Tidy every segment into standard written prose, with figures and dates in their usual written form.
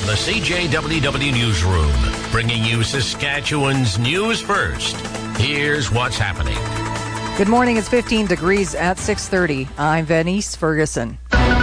the CJWW Newsroom, bringing you Saskatchewan's news first. Here's what's happening. Good morning. It's 15 degrees at 6:30. I'm Venice Ferguson.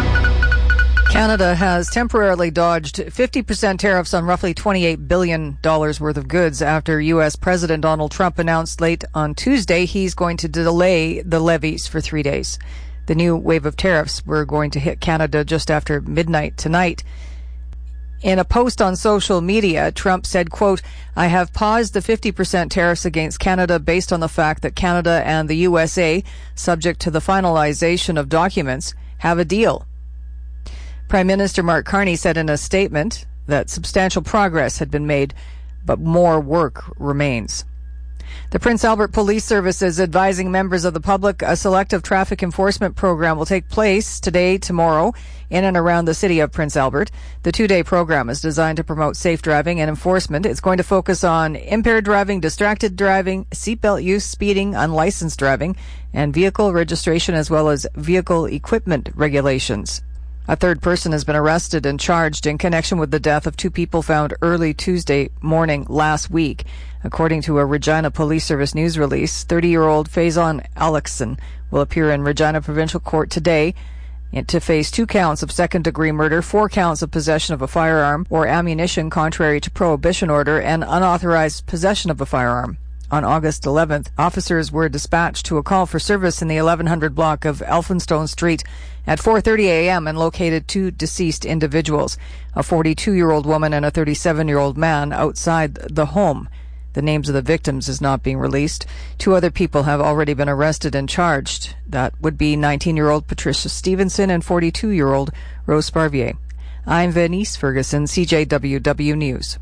Canada has temporarily dodged 50% tariffs on roughly $28 billion worth of goods after U.S. President Donald Trump announced late on Tuesday he's going to delay the levies for 3 days. The new wave of tariffs were going to hit Canada just after midnight tonight. In a post on social media, Trump said, quote, "I have paused the 50% tariffs against Canada based on the fact that Canada and the USA, subject to the finalization of documents, have a deal." Prime Minister Mark Carney said in a statement that substantial progress had been made, but more work remains. The Prince Albert Police Service is advising members of the public a selective traffic enforcement program will take place today, tomorrow, in and around the city of Prince Albert. The 2-day program is designed to promote safe driving and enforcement. It's going to focus on impaired driving, distracted driving, seatbelt use, speeding, unlicensed driving, and vehicle registration, as well as vehicle equipment regulations. A third person has been arrested and charged in connection with the death of 2 people found early Tuesday morning last week. According to a Regina Police Service news release, 30-year-old Faison Alexson will appear in Regina Provincial Court today to face 2 counts of second-degree murder, 4 counts of possession of a firearm or ammunition contrary to prohibition order, and unauthorized possession of a firearm. On August 11th, officers were dispatched to a call for service in the 1100 block of Elphinstone Street at 4:30 a.m. and located 2 deceased individuals, a 42-year-old woman and a 37-year-old man, outside the home. The names of the victims is not being released. 2 other people have already been arrested and charged. That would be 19-year-old Patricia Stevenson and 42-year-old Rose Sparvier. I'm Venice Ferguson, CJWW News.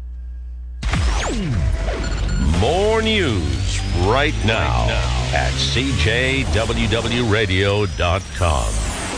More news right now at CJWWRadio.com.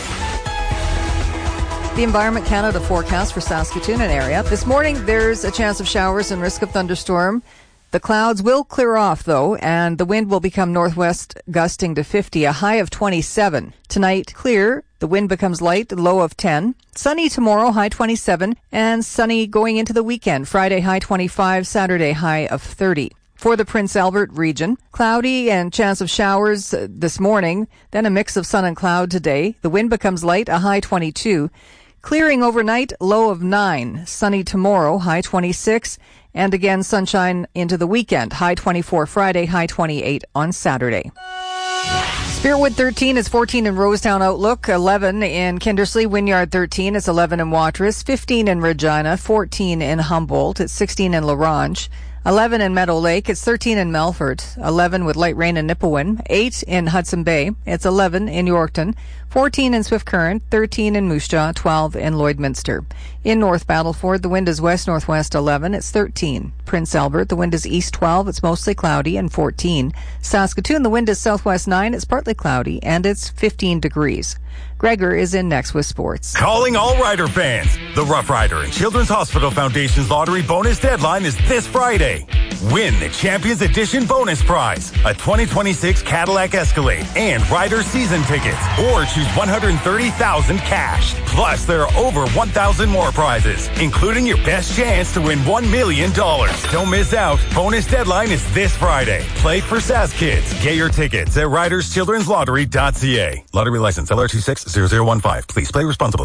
The Environment Canada forecast for Saskatoon and area. This morning, there's a chance of showers and risk of thunderstorm. The clouds will clear off, though, and the wind will become northwest, gusting to 50, a high of 27. Tonight, clear. The wind becomes light, low of 10. Sunny tomorrow, high 27. And sunny going into the weekend. Friday, high 25. Saturday, high of 30. For the Prince Albert region, cloudy and chance of showers this morning, then a mix of sun and cloud today. The wind becomes light, a high 22. Clearing overnight, low of 9. Sunny tomorrow, high 26. And again, sunshine into the weekend, high 24 Friday, high 28 on Saturday. Spiritwood 13 is 14 in Rosetown Outlook, 11 in Kindersley, Wynyard 13, it's 11 in Watrous, 15 in Regina, 14 in Humboldt, it's 16 in La Ronge, 11 in Meadow Lake, it's 13 in Melfort, 11 with light rain in Nipawin, 8 in Hudson Bay, it's 11 in Yorkton, 14 in Swift Current, 13 in Moose Jaw, 12 in Lloydminster. In North Battleford, the wind is west-northwest 11, it's 13. Prince Albert, the wind is east 12, it's mostly cloudy, and 14. Saskatoon, the wind is southwest 9, it's partly cloudy, and it's 15 degrees. Gregor is in next with sports. Calling all Rider fans. The Rough Rider and Children's Hospital Foundation's lottery bonus deadline is this Friday. Win the Champions Edition bonus prize, a 2026 Cadillac Escalade and Rider season tickets, or choose $130,000 cash. Plus, there are over 1,000 more prizes, including your best chance to win $1 million. Don't miss out. Bonus deadline is this Friday. Play for Sask Kids. Get your tickets at riderschildrenslottery.ca. Lottery license LR260015. Please play responsibly.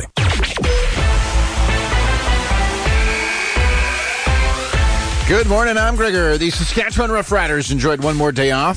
Good morning, I'm Gregor. The Saskatchewan Roughriders enjoyed one more day off